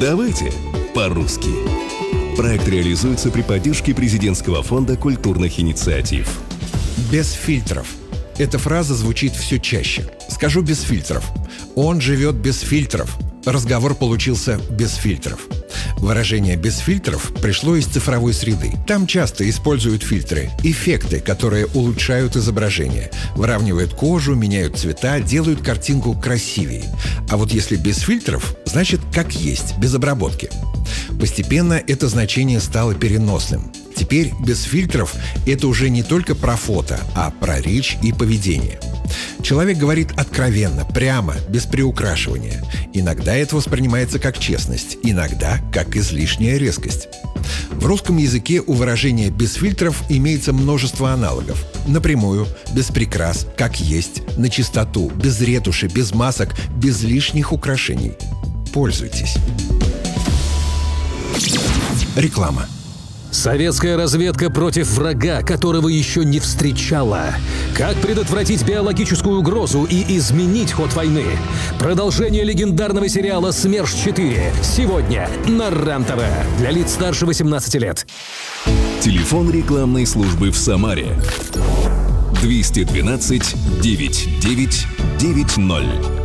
Давайте по-русски. Проект реализуется при поддержке Президентского фонда культурных инициатив. Без фильтров. Эта фраза звучит все чаще. Скажу без фильтров. Он живет без фильтров. Разговор получился без фильтров. Выражение «без фильтров» пришло из цифровой среды. Там часто используют фильтры, эффекты, которые улучшают изображение, выравнивают кожу, меняют цвета, делают картинку красивее. А вот если без фильтров, значит как есть, без обработки. Постепенно это значение стало переносным. Теперь без фильтров – это уже не только про фото, а про речь и поведение. Человек говорит откровенно, прямо, без приукрашивания. Иногда это воспринимается как честность, иногда как излишняя резкость. В русском языке у выражения «без фильтров» имеется множество аналогов. Напрямую, без прикрас, как есть, на чистоту, без ретуши, без масок, без лишних украшений. Пользуйтесь. Реклама. Советская разведка против врага, которого еще не встречала. Как предотвратить биологическую угрозу и изменить ход войны? Продолжение легендарного сериала «СМЕРШ-4» сегодня на РЕН-ТВ. Для лиц старше 18 лет. Телефон рекламной службы в Самаре. 212 9990.